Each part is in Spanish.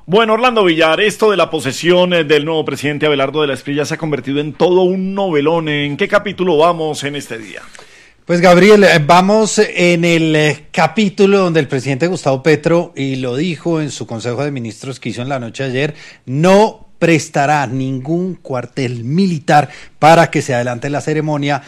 Bueno, Orlando Villar, esto de la posesión del nuevo presidente Abelardo de la Espriella se ha convertido en todo un novelón. ¿En qué capítulo vamos en este día? Pues Gabriel, vamos en el capítulo donde el presidente Gustavo Petro, y lo dijo en su Consejo de Ministros que hizo en la noche de ayer, no prestará ningún cuartel militar para que se adelante la ceremonia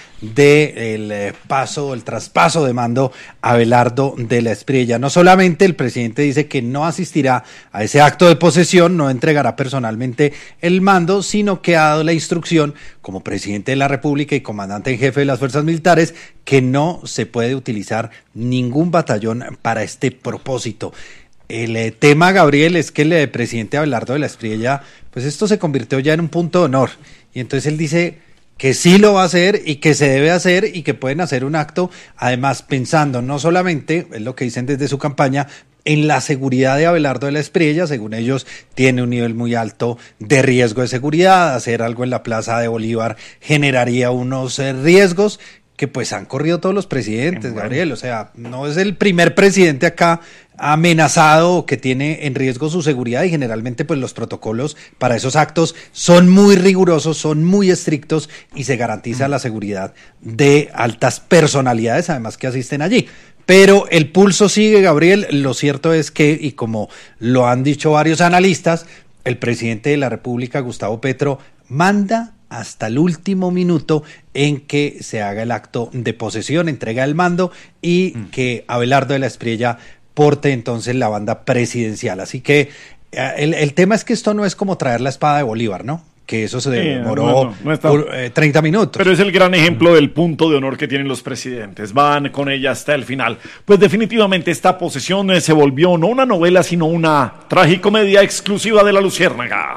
del traspaso de mando a Abelardo de la Espriella. No solamente el presidente dice que no asistirá a ese acto de posesión, no entregará personalmente el mando, sino que ha dado la instrucción como presidente de la República y comandante en jefe de las fuerzas militares que no se puede utilizar ningún batallón para este propósito. El tema, Gabriel, es que el presidente Abelardo de la Espriella, pues esto se convirtió ya en un punto de honor. Y entonces él dice que sí lo va a hacer y que se debe hacer y que pueden hacer un acto, además pensando no solamente, es lo que dicen desde su campaña, en la seguridad de Abelardo de la Espriella. Según ellos, tiene un nivel muy alto de riesgo de seguridad. Hacer algo en la Plaza de Bolívar generaría unos riesgos que pues han corrido todos los presidentes, Gabriel. O sea, no es el primer presidente acá amenazado o que tiene en riesgo su seguridad, y generalmente pues los protocolos para esos actos son muy rigurosos, son muy estrictos y se garantiza la seguridad de altas personalidades además que asisten allí. Pero el pulso sigue, Gabriel. Lo cierto es que, y como lo han dicho varios analistas, el presidente de la República, Gustavo Petro, manda hasta el último minuto en que se haga el acto de posesión, entrega el mando y que Abelardo de la Espriella porte entonces la banda presidencial. Así que el tema es que esto no es como traer la espada de Bolívar, ¿no? Que eso se demoró 30 minutos. Pero es el gran ejemplo del punto de honor que tienen los presidentes. Van con ella hasta el final. Pues definitivamente esta posesión se volvió no una novela, sino una tragicomedia exclusiva de La Luciérnaga.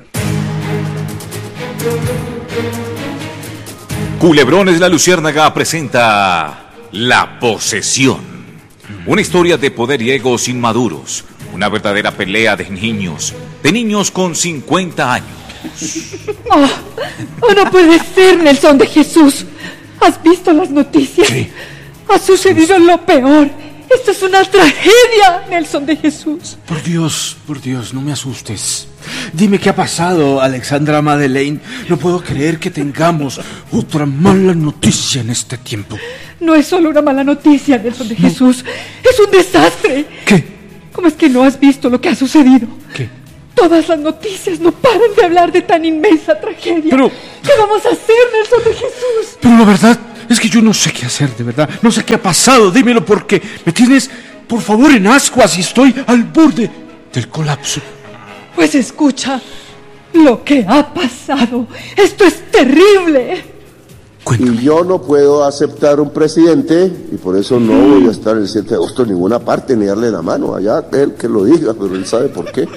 Culebrones La Luciérnaga presenta La Posesión. Una historia de poder y egos inmaduros. Una verdadera pelea de niños con 50 años. Oh, no puede ser, Nelson de Jesús. ¿Has visto las noticias? Sí. Ha sucedido lo peor. Esto es una tragedia, Nelson de Jesús. Por Dios, no me asustes. Dime qué ha pasado, Alexandra Madeleine. No puedo creer que tengamos otra mala noticia en este tiempo. No es solo una mala noticia, Nelson de Jesús. Es un desastre. ¿Qué? ¿Cómo es que no has visto lo que ha sucedido? ¿Qué? Todas las noticias no paran de hablar de tan inmensa tragedia. Pero... ¿qué vamos a hacer, Nelson de Jesús? Pero la verdad es que yo no sé qué hacer, de verdad. No sé qué ha pasado, dímelo, porque me tienes, por favor, en ascuas y estoy al borde del colapso. Pues escucha lo que ha pasado. Esto es terrible. Cuéntame. Y yo no puedo aceptar un presidente, y por eso no voy a estar el 7 de agosto en ninguna parte ni darle la mano. Allá él que lo diga, pero él sabe por qué.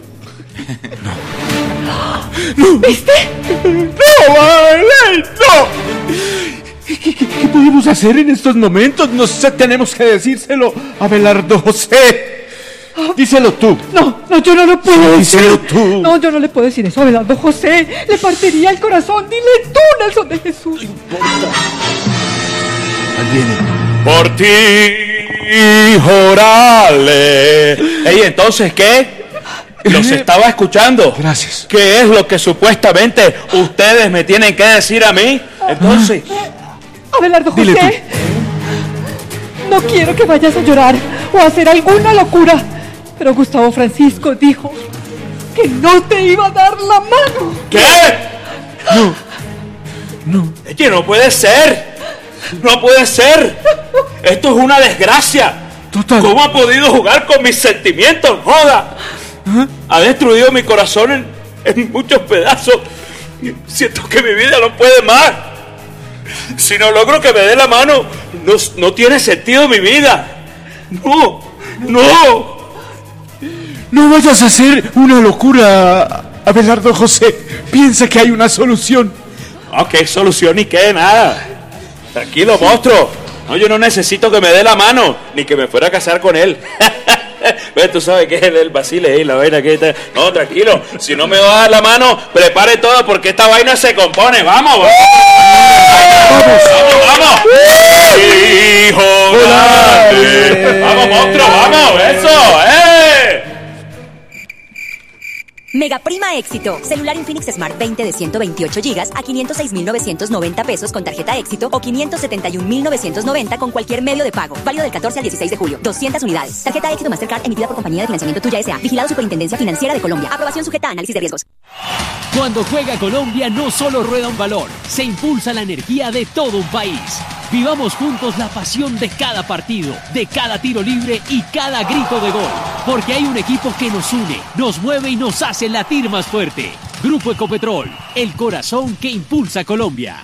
No. ¿Viste? ¡No, Madeleine, no! ¿Qué podemos hacer en estos momentos? No sé, tenemos que decírselo a Abelardo José. Díselo tú. No, yo no lo puedo decir. Díselo tú. No, yo no le puedo decir eso a Abelardo José. Le partiría el corazón. Dile tú, Nelson de Jesús. Ahí viene. Por ti, Jorale. Ey, entonces, ¿qué? Los estaba escuchando. Gracias. ¿Qué es lo que supuestamente ustedes me tienen que decir a mí? Entonces... Abelardo Dile José, no quiero que vayas a llorar o a hacer alguna locura, pero Gustavo Francisco dijo que no te iba a dar la mano. ¿Qué? No. Oye, no puede ser. No puede ser. Esto es una desgracia. Total. ¿Cómo ha podido jugar con mis sentimientos? ¡Joda! Ha destruido mi corazón en muchos pedazos. Siento que mi vida no puede más. Si no logro que me dé la mano, no tiene sentido mi vida. No vayas a hacer una locura, Abelardo José. Piensa que hay una solución. No, ¿qué solución ni qué? Nada. Tranquilo, monstruo. No, yo no necesito que me dé la mano, ni que me fuera a casar con él. Pues tú sabes que es el Basile y la vaina que está. No, tranquilo. Si no me va a dar la mano, prepare todo porque esta vaina se compone. ¡Vamos! ¡Vamos! ¡Hijo grande! ¡Vamos, monstruo! ¡Vamos! ¡Eso! Mega Prima Éxito. Celular Infinix Smart 20 de 128 GB a 506,990 pesos con tarjeta Éxito o 571,990 con cualquier medio de pago. Válido del 14 al 16 de julio. 200 unidades. Tarjeta Éxito Mastercard emitida por Compañía de Financiamiento Tuya S.A. Vigilado Superintendencia Financiera de Colombia. Aprobación sujeta a análisis de riesgos. Cuando juega Colombia no solo rueda un balón, se impulsa la energía de todo un país. Vivamos juntos la pasión de cada partido, de cada tiro libre y cada grito de gol. Porque hay un equipo que nos une, nos mueve y nos hace latir más fuerte. Grupo Ecopetrol, el corazón que impulsa Colombia.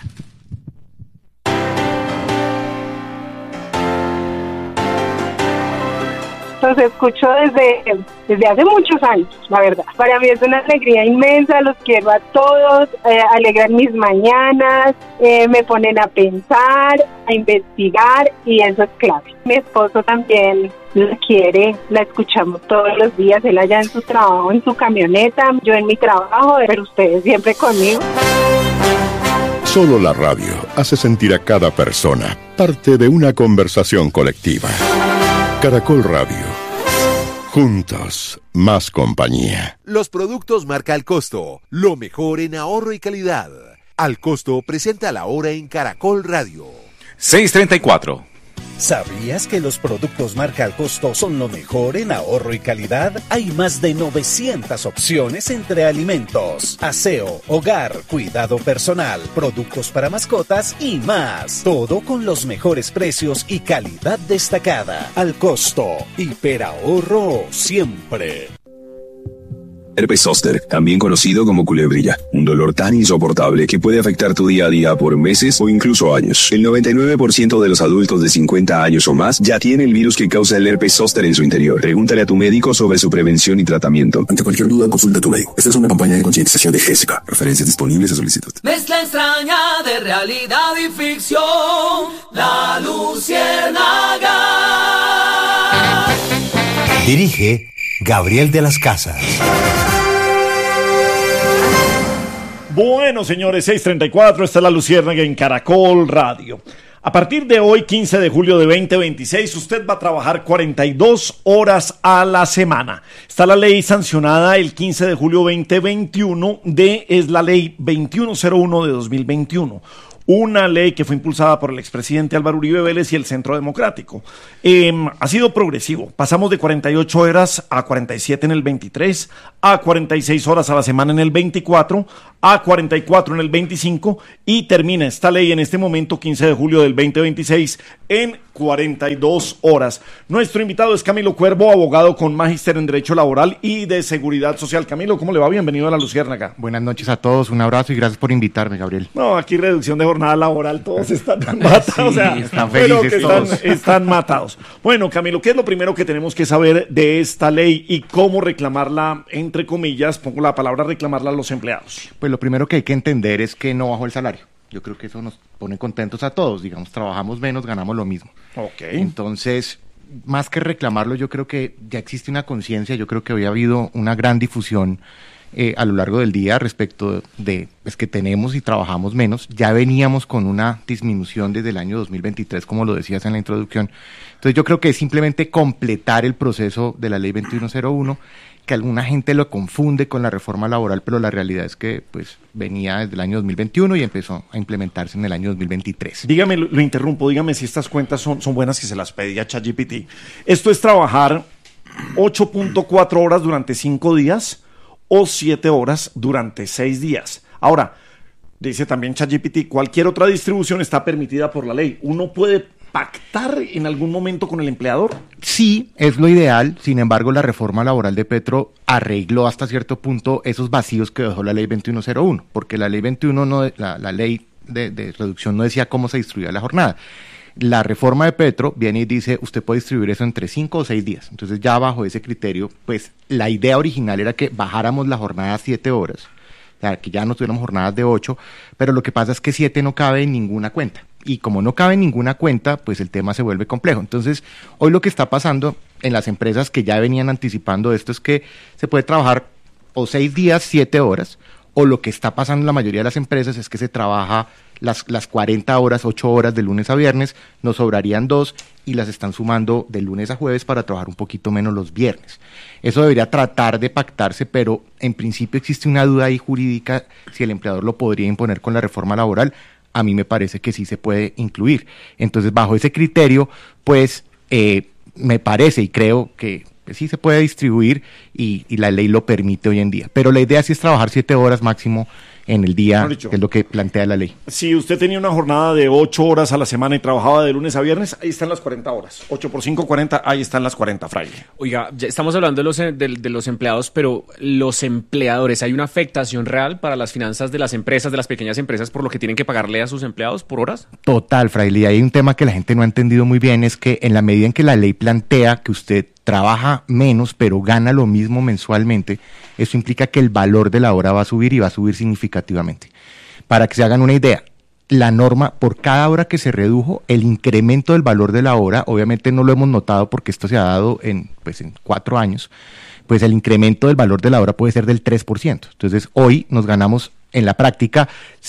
Los escucho desde hace muchos años, la verdad. Para mí es una alegría inmensa, los quiero a todos, alegran mis mañanas, me ponen a pensar, a investigar y eso es clave. Mi esposo también la quiere, la escuchamos todos los días, él allá en su trabajo, en su camioneta, yo en mi trabajo, pero ustedes siempre conmigo. Solo la radio hace sentir a cada persona parte de una conversación colectiva. Caracol Radio. Juntos, más compañía. Los productos marca Al Costo, lo mejor en ahorro y calidad. Al Costo presenta la hora en Caracol Radio. 6:34. ¿Sabías que los productos marca Al Costo son lo mejor en ahorro y calidad? Hay más de 900 opciones entre alimentos, aseo, hogar, cuidado personal, productos para mascotas y más. Todo con los mejores precios y calidad destacada. Al Costo, hiperahorro siempre. Herpes zóster, también conocido como culebrilla, un dolor tan insoportable que puede afectar tu día a día por meses o incluso años. El 99% de los adultos de 50 años o más ya tiene el virus que causa el herpes zóster en su interior. Pregúntale a tu médico sobre su prevención y tratamiento. Ante cualquier duda, consulta a tu médico. Esta es una campaña de concientización de Jessica. Referencias disponibles a solicitud. Mezcla extraña de realidad y ficción. La Luciérnaga. Dirige Gabriel de las Casas. Bueno, señores, 6:34, está la Luciérnaga en Caracol Radio. A partir de hoy, 15 de julio de 2026, usted va a trabajar 42 horas a la semana. Está la ley sancionada el 15 de julio 2021 es la ley 2101 de 2021. Una ley que fue impulsada por el expresidente Álvaro Uribe Vélez y el Centro Democrático. Ha sido progresivo. Pasamos de 48 horas a 47 en el 23, a 46 horas a la semana en el 24, a 44 en el 25 y termina esta ley en este momento, 15 de julio del 2026, en 42 horas. Nuestro invitado es Camilo Cuervo, abogado con magíster en Derecho Laboral y de Seguridad Social. Camilo, ¿cómo le va? Bienvenido a la Luciérnaga. Buenas noches a todos, un abrazo y gracias por invitarme, Gabriel. No, aquí reducción de jornada laboral, todos están matados, sí, o sea, están felices todos. Están matados. Bueno, Camilo, ¿qué es lo primero que tenemos que saber de esta ley y cómo reclamarla, entre comillas, pongo la palabra reclamarla a los empleados? Pues lo primero que hay que entender es que no bajó el salario. Yo creo que eso nos pone contentos a todos, digamos, trabajamos menos, ganamos lo mismo. Okay. Entonces, más que reclamarlo, yo creo que ya existe una conciencia, yo creo que hoy ha habido una gran difusión a lo largo del día respecto de pues, que tenemos y trabajamos menos. Ya veníamos con una disminución desde el año 2023, como lo decías en la introducción. Entonces yo creo que es simplemente completar el proceso de la ley 2101, que alguna gente lo confunde con la reforma laboral, pero la realidad es que pues venía desde el año 2021 y empezó a implementarse en el año 2023. Dígame, lo interrumpo, dígame si estas cuentas son buenas, que se las pedí a ChatGPT. Esto es trabajar 8.4 horas durante 5 días o 7 horas durante 6 días. Ahora, dice también ChatGPT, cualquier otra distribución está permitida por la ley. ¿Uno puede pactar en algún momento con el empleador? Sí, es lo ideal. Sin embargo, la reforma laboral de Petro arregló hasta cierto punto esos vacíos que dejó la ley 2101, porque la ley 21, la ley de reducción no decía cómo se distribuía la jornada. La reforma de Petro viene y dice, usted puede distribuir eso entre 5 o 6 días. Entonces ya bajo ese criterio, pues la idea original era que bajáramos la jornada a 7 horas, o sea, que ya no tuviéramos jornadas de 8, pero lo que pasa es que 7 no cabe en ninguna cuenta. Y como no cabe en ninguna cuenta, pues el tema se vuelve complejo. Entonces, hoy lo que está pasando en las empresas que ya venían anticipando esto es que se puede trabajar o 6 días, 7 horas, o lo que está pasando en la mayoría de las empresas es que se trabaja las 40 horas, 8 horas de lunes a viernes, nos sobrarían 2 y las están sumando de lunes a jueves para trabajar un poquito menos los viernes. Eso debería tratar de pactarse, pero en principio existe una duda ahí jurídica si el empleador lo podría imponer con la reforma laboral. A mí me parece que sí se puede incluir. Entonces, bajo ese criterio, pues me parece y creo que sí se puede distribuir y la ley lo permite hoy en día. Pero la idea sí es trabajar 7 horas máximo en el día, que es lo que plantea la ley. Si usted tenía una jornada de 8 horas a la semana y trabajaba de lunes a viernes, ahí están las 40 horas. 8 por 5, 40, ahí están las 40, Fraile. Oiga, ya estamos hablando de los empleados, pero los empleadores, ¿hay una afectación real para las finanzas de las empresas, de las pequeñas empresas, por lo que tienen que pagarle a sus empleados por horas? Total, Fraile, y hay un tema que la gente no ha entendido muy bien, es que en la medida en que la ley plantea que usted trabaja menos pero gana lo mismo mensualmente, eso implica que el valor de la hora va a subir y va a subir significativamente. Para que se hagan una idea, la norma, por cada hora que se redujo, el incremento del valor de la hora, obviamente no lo hemos notado porque esto se ha dado en 4 años, pues el incremento del valor de la hora puede ser del 3%. Entonces hoy nos ganamos en la práctica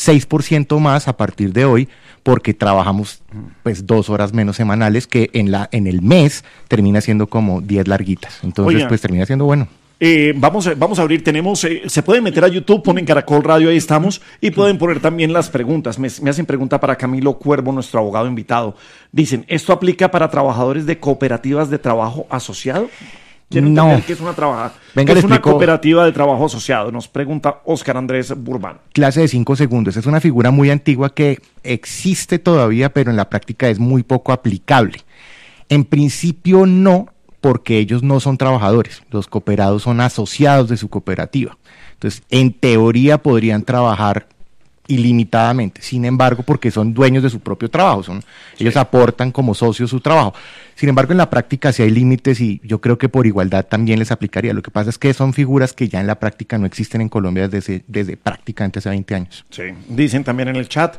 6% más a partir de hoy, porque trabajamos 2 horas menos semanales, que en el mes termina siendo como 10 larguitas. Entonces, Oiga, pues termina siendo bueno. Vamos a abrir, se pueden meter a YouTube, ponen Caracol Radio, ahí estamos, y pueden poner también las preguntas. Me hacen pregunta para Camilo Cuervo, nuestro abogado invitado. Dicen, ¿esto aplica para trabajadores de cooperativas de trabajo asociado? Quiero entender qué es una cooperativa de trabajo asociado, nos pregunta Óscar Andrés Burbán. Clase de 5 segundos, es una figura muy antigua que existe todavía, pero en la práctica es muy poco aplicable. En principio no, porque ellos no son trabajadores, los cooperados son asociados de su cooperativa. Entonces, en teoría podrían trabajar ilimitadamente, sin embargo, porque son dueños de su propio trabajo, ellos aportan como socios su trabajo. Sin embargo, en la práctica sí hay límites y yo creo que por igualdad también les aplicaría. Lo que pasa es que son figuras que ya en la práctica no existen en Colombia desde prácticamente hace 20 años. Sí, dicen también en el chat,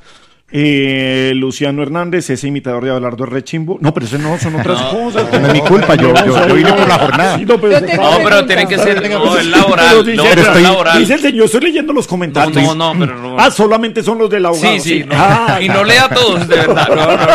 Luciano Hernández, ese imitador de Abelardo Rechimbo. No, pero eso no, son otras cosas. No es mi culpa, yo vine por la jornada. Sí, pero tiene que ser el laboral. Dice el señor, estoy leyendo los comentarios. Pero no. Solamente son los del abogado. Sí. Y no lea todos, de verdad.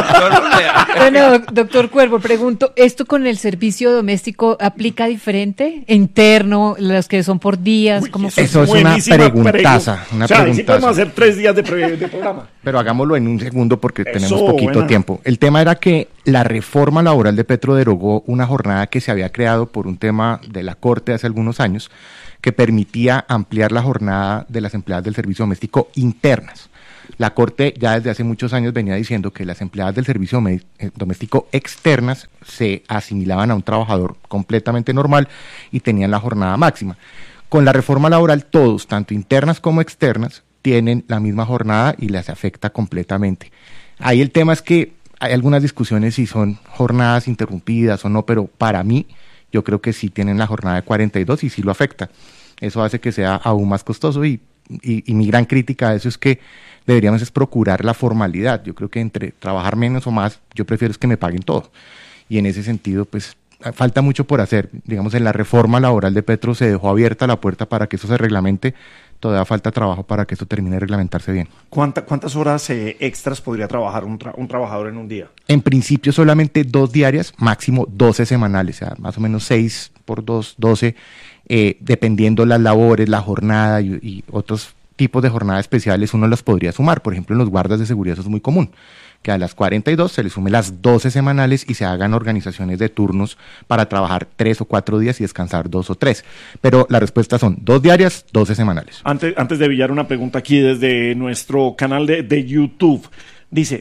No lea. Bueno, doctor Cuervo, pregunto, ¿esto con el servicio doméstico aplica diferente? ¿Interno, los que son por días? Eso es una preguntaza. Sí podemos hacer 3 días de programa. Pero hagámoslo en un segundo porque tenemos poquito tiempo. El tema era que la reforma laboral de Petro derogó una jornada que se había creado por un tema de la Corte hace algunos años, que permitía ampliar la jornada de las empleadas del servicio doméstico internas. La Corte ya desde hace muchos años venía diciendo que las empleadas del servicio doméstico externas se asimilaban a un trabajador completamente normal y tenían la jornada máxima. Con la reforma laboral, todos, tanto internas como externas, tienen la misma jornada y les afecta completamente. Ahí el tema es que hay algunas discusiones si son jornadas interrumpidas o no, pero para mí yo creo que sí tienen la jornada de 42 y sí lo afecta. Eso hace que sea aún más costoso y mi gran crítica a eso es que deberíamos es procurar la formalidad. Yo creo que entre trabajar menos o más, yo prefiero es que me paguen todo. Y en ese sentido, pues falta mucho por hacer. Digamos, en la reforma laboral de Petro se dejó abierta la puerta para que eso se reglamente. Todavía falta trabajo para que esto termine de reglamentarse bien. ¿Cuántas horas extras podría trabajar un trabajador en un día? En principio solamente 2 diarias, máximo 12 semanales, o sea, más o menos 6 por 2, 12, dependiendo las labores, la jornada y otros tipos de jornadas especiales uno las podría sumar. Por ejemplo, en los guardas de seguridad eso es muy común, que a las 42 se le sume las 12 semanales y se hagan organizaciones de turnos para trabajar 3 o 4 días y descansar 2 o 3. Pero la respuesta son 2 diarias, 12 semanales. Antes de billar una pregunta aquí desde nuestro canal de YouTube. Dice,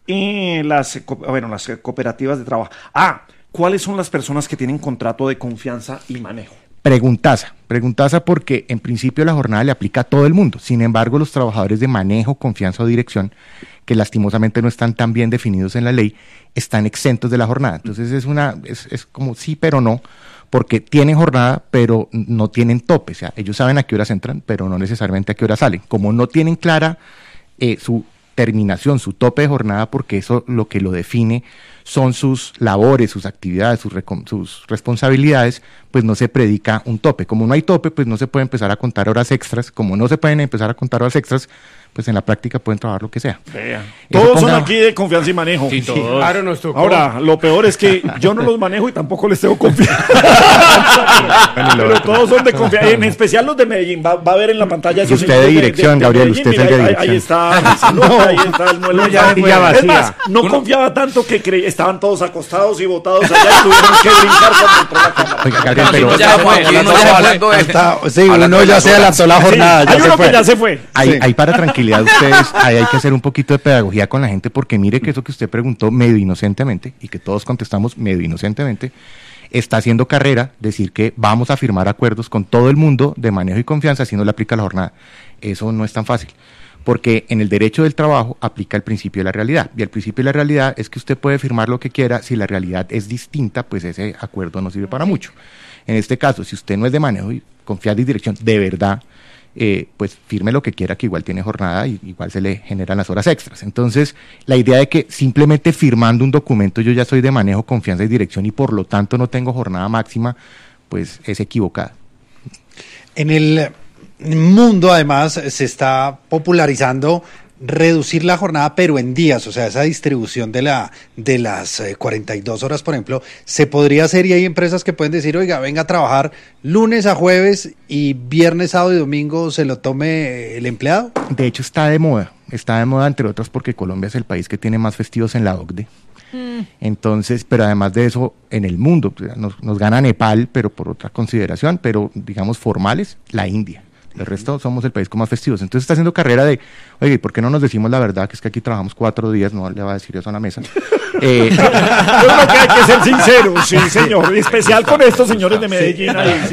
las cooperativas de trabajo. ¿Cuáles son las personas que tienen contrato de confianza y manejo? Preguntaza porque en principio la jornada le aplica a todo el mundo. Sin embargo, los trabajadores de manejo, confianza o dirección, que lastimosamente no están tan bien definidos en la ley, están exentos de la jornada. Entonces es como sí pero no, porque tienen jornada pero no tienen tope. O sea, ellos saben a qué horas entran, pero no necesariamente a qué horas salen. Como no tienen clara su terminación, su tope de jornada, porque eso lo que lo define son sus labores, sus actividades, sus responsabilidades, pues no se predica un tope. Como no hay tope, pues no se puede empezar a contar horas extras. Como no se pueden empezar a contar horas extras, pues en la práctica pueden trabajar lo que sea. Todos son aquí de confianza y manejo. Sí, todos. Claro, nos tocó. Ahora, lo peor es que yo no los manejo y tampoco les tengo confianza. Pero todos son de confianza, en especial los de Medellín. Va a ver en la pantalla. Y usted de dirección, Gabriel, usted es el de dirección. Ahí está el muelle. Es más, no confiaba tanto que estaban todos acostados y botados allá y tuvieron que brincar cuando entró la cámara. Oiga, Gabriel, pero uno ya se adelantó la jornada. Hay uno que ya se fue. Ahí para tranquilidad ustedes, ahí hay que hacer un poquito de pedagogía con la gente, porque mire que eso que usted preguntó medio inocentemente, y que todos contestamos medio inocentemente, está haciendo carrera decir que vamos a firmar acuerdos con todo el mundo de manejo y confianza si no le aplica la jornada. Eso no es tan fácil, porque en el derecho del trabajo aplica el principio de la realidad, y el principio de la realidad es que usted puede firmar lo que quiera, si la realidad es distinta, pues ese acuerdo no sirve para mucho. En este caso, si usted no es de manejo y confianza y dirección, de verdad, pues firme lo que quiera, que igual tiene jornada y igual se le generan las horas extras. Entonces, la idea de que simplemente firmando un documento yo ya soy de manejo, confianza y dirección y por lo tanto no tengo jornada máxima, pues es equivocada. En el mundo, además, se está popularizando reducir la jornada, pero en días, o sea, esa distribución de las 42 horas, por ejemplo, se podría hacer, y hay empresas que pueden decir, oiga, venga a trabajar lunes a jueves y viernes, sábado y domingo se lo tome el empleado. De hecho, está de moda entre otras porque Colombia es el país que tiene más festivos en la OCDE. Entonces, pero además de eso, en el mundo, nos gana Nepal, pero por otra consideración, pero digamos formales, la India. El resto somos el país con más festivos. Entonces está haciendo carrera de, oye, ¿por qué no nos decimos la verdad? Que es que aquí trabajamos 4 días, no le va a decir eso a la mesa. Yo creo que hay que ser sinceros, sí, señor. En especial con estos señores de Medellín.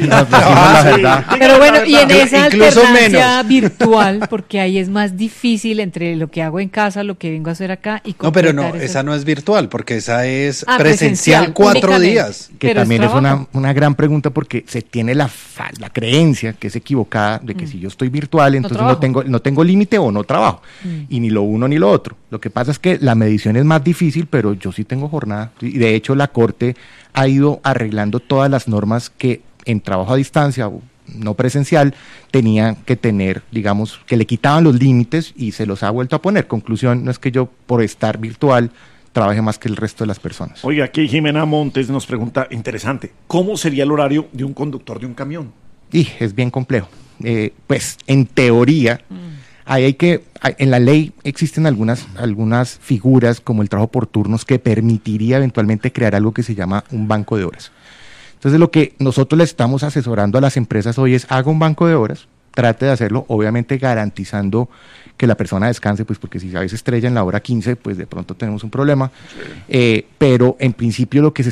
La verdad. Pero bueno, y en esa alternancia virtual, porque ahí es más difícil entre lo que hago en casa, lo que vengo a hacer acá y no, pero no, esa no es virtual, porque esa es presencial 4 días. Que pero también es una gran pregunta, porque se tiene la creencia, que es equivocada, de que si yo estoy virtual, entonces no tengo límite o no trabajo, y ni lo uno ni lo otro. Lo que pasa es que la medición es más difícil, pero yo sí tengo jornada, y de hecho la Corte ha ido arreglando todas las normas que en trabajo a distancia o no presencial tenían que tener, digamos, que le quitaban los límites y se los ha vuelto a poner. Conclusión, no es que yo por estar virtual trabaje más que el resto de las personas. Oiga, aquí Jimena Montes nos pregunta, interesante, ¿cómo sería el horario de un conductor de un camión? Y es bien complejo. Pues en teoría, en la ley existen algunas figuras como el trabajo por turnos que permitiría eventualmente crear algo que se llama un banco de horas. Entonces lo que nosotros le estamos asesorando a las empresas hoy es haga un banco de horas, trate de hacerlo, obviamente garantizando que la persona descanse, pues porque si a veces estrella en la hora 15, pues de pronto tenemos un problema, pero en principio lo que se